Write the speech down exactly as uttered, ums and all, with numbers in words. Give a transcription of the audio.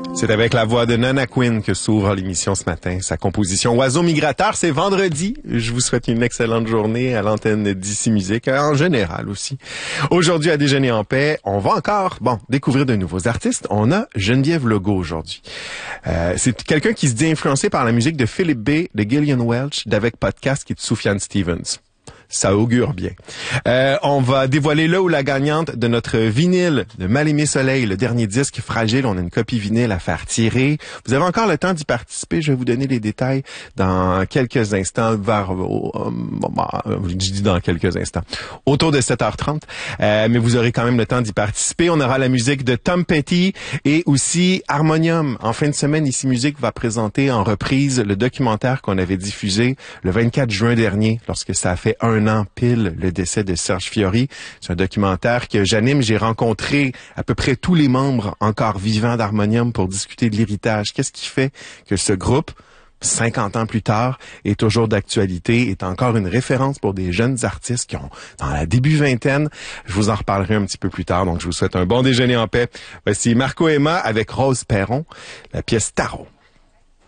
C'est avec la voix de Nana Quinn que s'ouvre l'émission ce matin. Sa composition Oiseau migrateur, c'est vendredi. Je vous souhaite une excellente journée à l'antenne d'Ici Musique, en général aussi. Aujourd'hui, à Déjeuner en paix, on va encore, bon, découvrir de nouveaux artistes. On a Geneviève Legault aujourd'hui. Euh, c'est quelqu'un qui se dit influencé par la musique de Philip B, de Gillian Welch, d'Avec Podcast et de Sufjan Stevens. Ça augure bien. Euh, on va dévoiler le ou la gagnante de notre vinyle de Mal-Aimé Soleil, le dernier disque fragile. On a une copie vinyle à faire tirer. Vous avez encore le temps d'y participer. Je vais vous donner les détails dans quelques instants. Vers, euh, euh, je dis dans quelques instants. Autour de sept heures trente. Euh, mais vous aurez quand même le temps d'y participer. On aura la musique de Tom Petty et aussi Harmonium. En fin de semaine, Ici Musique va présenter en reprise le documentaire qu'on avait diffusé le vingt-quatre juin dernier, lorsque ça a fait un an pile le décès de Serge Fiori. C'est un documentaire que j'anime. J'ai rencontré à peu près tous les membres encore vivants d'Harmonium pour discuter de l'héritage. Qu'est-ce qui fait que ce groupe, cinquante ans plus tard, est toujours d'actualité, est encore une référence pour des jeunes artistes qui ont dans la début vingtaine. Je vous en reparlerai un petit peu plus tard, donc je vous souhaite un bon déjeuner en paix. Voici Marco Emma avec Rose Perron, la pièce Tarot.